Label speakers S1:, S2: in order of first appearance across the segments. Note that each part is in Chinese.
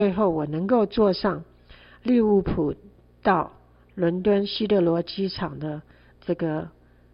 S1: 最后我能够坐上利物浦到伦敦希德罗机场的这个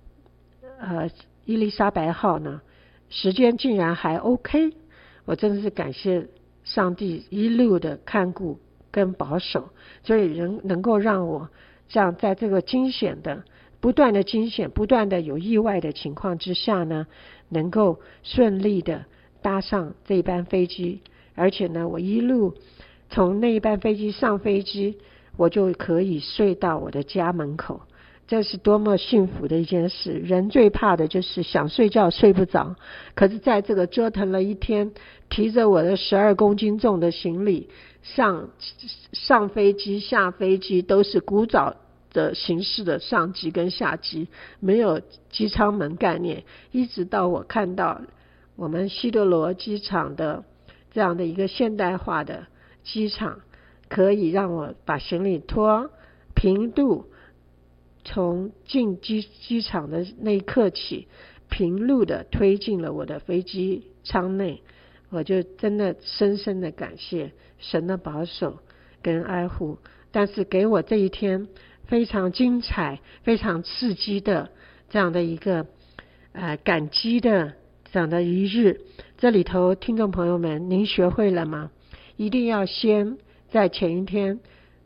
S1: 伊丽莎白号呢，时间竟然还 OK， 我真的是感谢上帝一路的看顾跟保守，所以能够让我这样在这个不断的惊险不断的有意外的情况之下呢，能够顺利的搭上这一班飞机，而且呢我一路从那一班飞机上飞机，我就可以睡到我的家门口，这是多么幸福的一件事。人最怕的就是想睡觉睡不着，可是在这个折腾了一天，提着我的12公斤重的行李上飞机下飞机，都是古早的形式的上机跟下机，没有机舱门概念，一直到我看到我们希德罗机场的这样的一个现代化的机场，可以让我把行李拖平度，从进机场的那一刻起，平路的推进了我的飞机舱内，我就真的深深的感谢神的保守跟爱护。但是给我这一天非常精彩非常刺激的这样的一个感激的这样的一日。这里头听众朋友们，您学会了吗？一定要先在前一天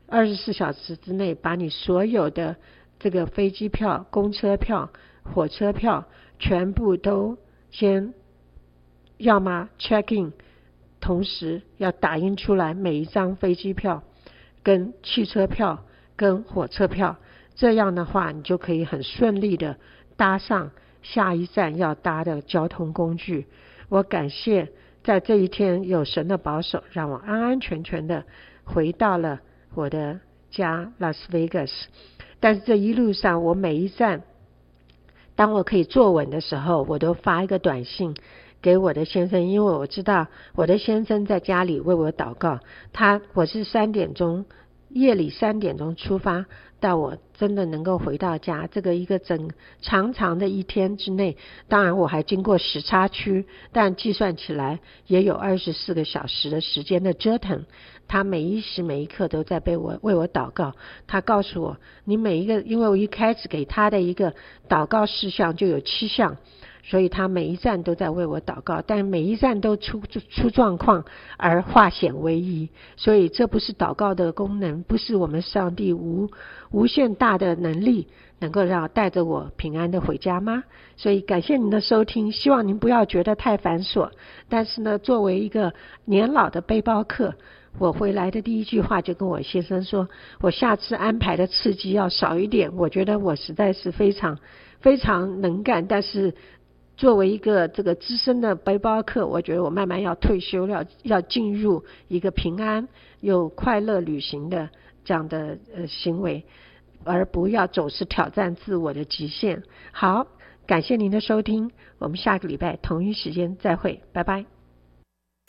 S1: 24小时之内，把你所有的这个飞机票、公车票、火车票全部都先要么 check in， 同时要打印出来每一张飞机票跟汽车票跟火车票，这样的话你就可以很顺利的搭上下一站要搭的交通工具。我感谢在这一天有神的保守，让我安安全全的回到了我的家拉斯维加斯。但是这一路上我每一站当我可以坐稳的时候，我都发一个短信给我的先生，因为我知道我的先生在家里为我祷告，我是夜里3点钟出发，到我真的能够回到家，这个一个长长的一天之内，当然我还经过时差区，但计算起来也有24个小时的时间的折腾。他每一时每一刻都在为我祷告。他告诉我，你因为我一开始给他的一个祷告事项就有7项，所以他每一站都在为我祷告，但每一站都出状况而化险为夷。所以这不是祷告的功能，不是我们上帝无限大的能力能够带着我平安的回家吗？所以感谢您的收听，希望您不要觉得太繁琐。但是呢，作为一个年老的背包客，我回来的第一句话就跟我先生说，我下次安排的刺激要少一点。我觉得我实在是非常非常能干，但是作为一个这个资深的背包客，我觉得我慢慢要退休了，要进入一个平安又快乐旅行的这样的行为，而不要总是挑战自我的极限。好，感谢您的收听，我们下个礼拜同一时间再会，拜拜。